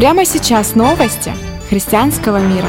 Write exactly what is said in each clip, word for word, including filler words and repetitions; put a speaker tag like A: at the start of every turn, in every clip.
A: Прямо сейчас новости христианского мира.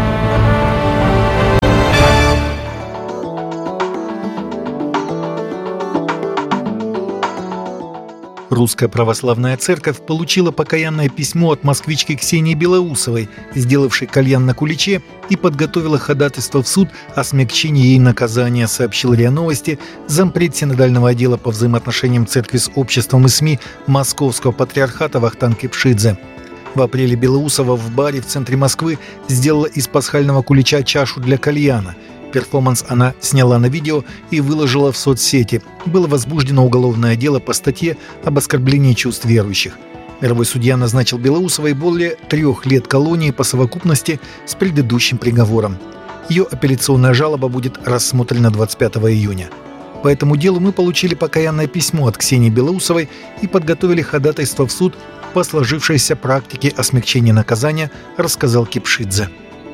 B: Русская православная церковь получила покаянное письмо от москвички Ксении Белоусовой, сделавшей кальян на куличе, и подготовила ходатайство в суд о смягчении ей наказания, сообщил РИА Новости зампред синодального отдела по взаимоотношениям церкви с обществом и СМИ Московского патриархата Вахтанг Кипшидзе. В апреле Белоусова в баре в центре Москвы сделала из пасхального кулича чашу для кальяна. Перформанс она сняла на видео и выложила в соцсети. Было возбуждено уголовное дело по статье об оскорблении чувств верующих. Мировой судья назначил Белоусовой более трех лет колонии по совокупности с предыдущим приговором. Ее апелляционная жалоба будет рассмотрена двадцать пятого июня. По этому делу мы получили покаянное письмо от Ксении Белоусовой и подготовили ходатайство в суд по сложившейся практике о смягчении наказания, рассказал Кипшидзе.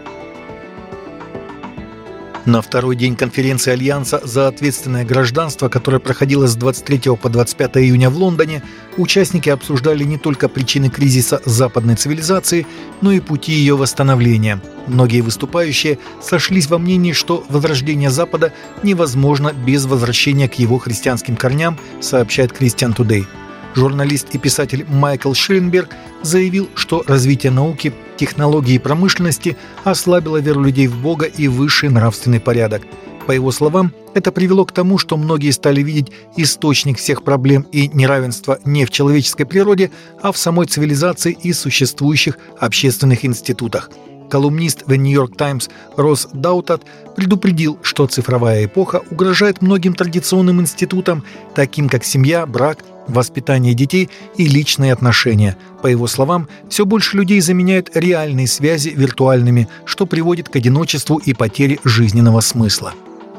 B: На второй день конференции Альянса за ответственное гражданство, которая проходила с двадцать третьего по двадцать пятое июня в Лондоне, участники обсуждали не только причины кризиса западной цивилизации, но и пути ее восстановления. Многие выступающие сошлись во мнении, что возрождение Запада невозможно без возвращения к его христианским корням, сообщает Christian Today. Журналист и писатель Майкл Шилленберг заявил, что развитие науки, технологий и промышленности ослабило веру людей в Бога и высший нравственный порядок. По его словам, это привело к тому, что многие стали видеть источник всех проблем и неравенства не в человеческой природе, а в самой цивилизации и существующих общественных институтах. Колумнист The New York Times Росс Даутат предупредил, что цифровая эпоха угрожает многим традиционным институтам, таким как семья, брак, воспитание детей и личные отношения. По его словам, все больше людей заменяют реальные связи виртуальными, что приводит к одиночеству и потере жизненного смысла.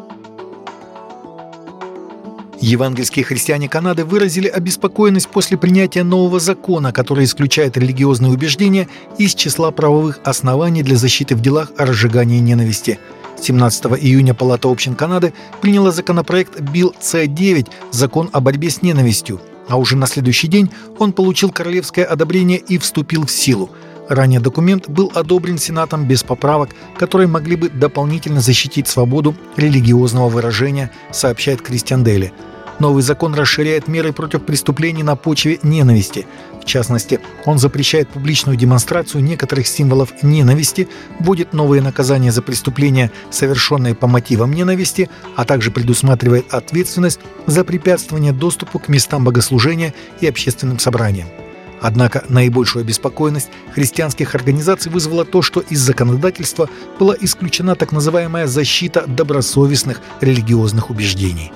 B: Евангельские христиане Канады выразили обеспокоенность после принятия нового закона, который исключает религиозные убеждения из числа правовых оснований для защиты в делах о разжигании ненависти. семнадцатого июня Палата общин Канады приняла законопроект Билл Си девять «Закон о борьбе с ненавистью», а уже на следующий день он получил королевское одобрение и вступил в силу. Ранее документ был одобрен Сенатом без поправок, которые могли бы дополнительно защитить свободу религиозного выражения, сообщает Кристиан Дейли. Новый закон расширяет меры против преступлений на почве ненависти. В частности, он запрещает публичную демонстрацию некоторых символов ненависти, вводит новые наказания за преступления, совершенные по мотивам ненависти, а также предусматривает ответственность за препятствование доступу к местам богослужения и общественным собраниям. Однако наибольшую обеспокоенность христианских организаций вызвало то, что из законодательства была исключена так называемая защита добросовестных религиозных убеждений.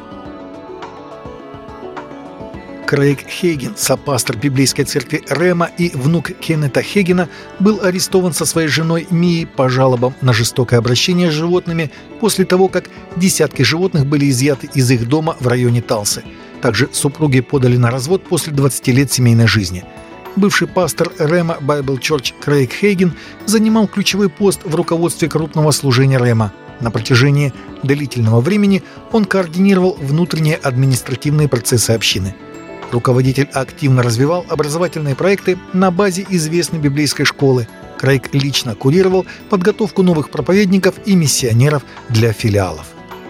B: Крейг Хейген, сопастор библейской церкви Рема и внук Кеннета Хейгена, был арестован со своей женой Мией по жалобам на жестокое обращение с животными после того, как десятки животных были изъяты из их дома в районе Талсы. Также супруги подали на развод после двадцати лет семейной жизни. Бывший пастор Рема Bible Church Крейг Хейген занимал ключевой пост в руководстве крупного служения Рема. На протяжении длительного времени он координировал внутренние административные процессы общины. Руководитель активно развивал образовательные проекты на базе известной библейской школы. Крейг лично курировал подготовку новых проповедников и миссионеров для филиалов.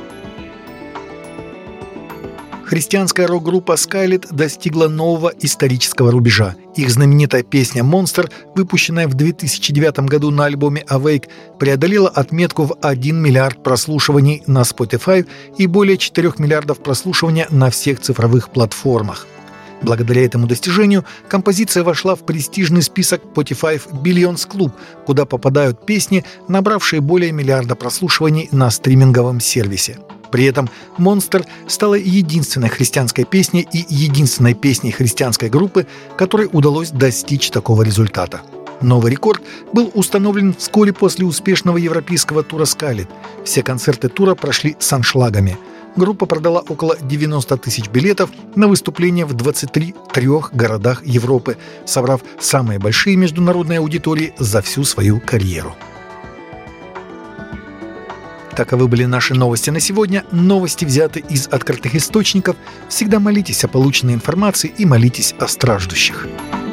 B: Христианская рок-группа Skillet достигла нового исторического рубежа. Их знаменитая песня «Monster», выпущенная в две тысячи девятом году на альбоме «Awake», преодолела отметку в один миллиард прослушиваний на Spotify и более четырёх миллиардов прослушивания на всех цифровых платформах. Благодаря этому достижению композиция вошла в престижный список Spotify Billions Club, куда попадают песни, набравшие более миллиарда прослушиваний на стриминговом сервисе. При этом «Monster» стала единственной христианской песней и единственной песней христианской группы, которой удалось достичь такого результата. Новый рекорд был установлен вскоре после успешного европейского тура Skillet. Все концерты тура прошли с аншлагами. Группа продала около девяноста тысяч билетов на выступления в двадцати трёх городах Европы, собрав самые большие международные аудитории за всю свою карьеру. Таковы были наши новости на сегодня. Новости взяты из открытых источников. Всегда молитесь о полученной информации и молитесь о страждущих.